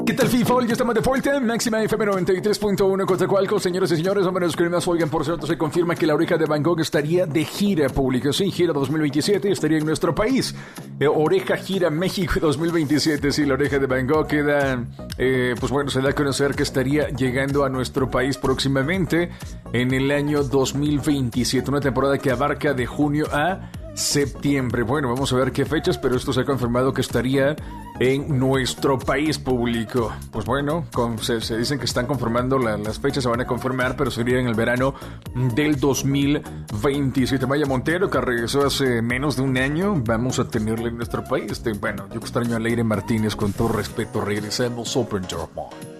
¿Qué tal, FIFA? Ya estamos de vuelta. Máxima FM 93.1 Coatzacoalcos. Señoras y señores, hombres criminales, oigan, por cierto, se confirma que La Oreja de Van Gogh estaría de gira pública. Sí, gira 2027, estaría en nuestro país. Oreja Gira México 2027. Sí, La Oreja de Van Gogh queda, pues bueno, se da a conocer que estaría llegando a nuestro país próximamente en el año 2027. Una temporada que abarca de junio a septiembre. Bueno, vamos a ver qué fechas, pero esto se ha confirmado que estaría en nuestro país público. Pues bueno, se dicen que están confirmando las fechas, se van a confirmar, pero sería en el verano del 2027. Maya Montero, que regresó hace menos de un año, vamos a tenerla en nuestro país. Bueno, yo extraño a Leire Martínez, con todo respeto. Regresemos Open Your Mind.